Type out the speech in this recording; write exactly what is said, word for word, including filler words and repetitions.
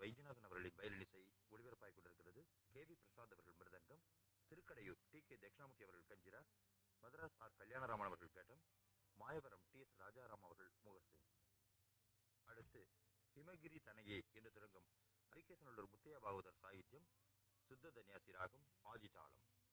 வைத்தியநாதன் அவர்களின் வயலினிசை ஒளிபரப்பாய் கொண்டிருக்கிறது. K V Prasad அவர்கள் மிருதங்கம், திருக்கடையூர் டி கே தட்சிணாமூர்த்தி அவர்கள் கஞ்சிரா, மதராஸ் ஆர் கல்யாணராமன் அவர்கள் கேட்டம், மாயவரம் டி எஸ் ராஜாராம் அவர்கள் மூகர்சிங். அடுத்து ஹிமகிரி தனையே என்று தொடங்கும் ஹரிகேசனல்லூர் முத்தையா பாகவதர் சாகித்யம், சுத்த தன்யாசி ராகம், ஆதி தாளம்.